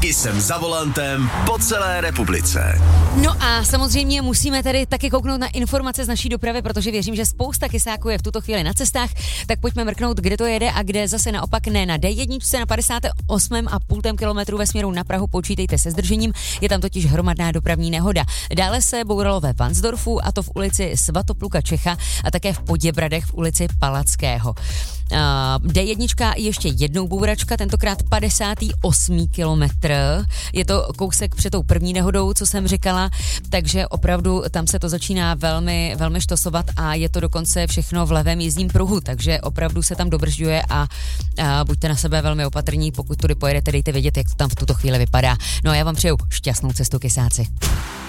I jsem za volantem po celé republice. No a samozřejmě musíme tady taky kouknout na informace z naší dopravy, protože věřím, že spousta kysáků je v tuto chvíli na cestách, tak pojďme mrknout, kde to jede a kde zase naopak ne. Na D1 na 58,5 kilometru ve směru na Prahu počítejte se zdržením, je tam totiž hromadná dopravní nehoda. Dále se bouralo ve Vansdorfu, a to v ulici Svatopluka Čecha a také v Poděbradech v ulici Palackého. D1 ještě jednou bouračka, tentokrát 58. kilometr. Je to kousek před tou první nehodou, co jsem říkala, takže opravdu tam se to začíná velmi, velmi štosovat a je to dokonce všechno v levém jízdním pruhu, takže opravdu se tam dobržďuje a buďte na sebe velmi opatrní, pokud tudy pojedete, dejte vědět, jak to tam v tuto chvíli vypadá. No a já vám přeju šťastnou cestu, kysáci.